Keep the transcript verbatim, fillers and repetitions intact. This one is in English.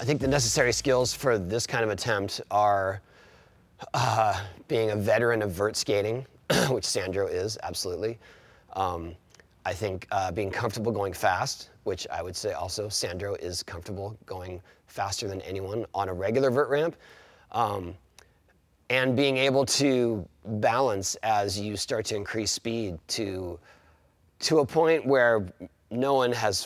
I think the necessary skills for this kind of attempt are uh, being a veteran of vert skating, which Sandro is, absolutely. Um, I think uh, being comfortable going fast, which I would say also Sandro is comfortable going faster than anyone on a regular vert ramp. Um, and being able to balance as you start to increase speed to, to a point where no one has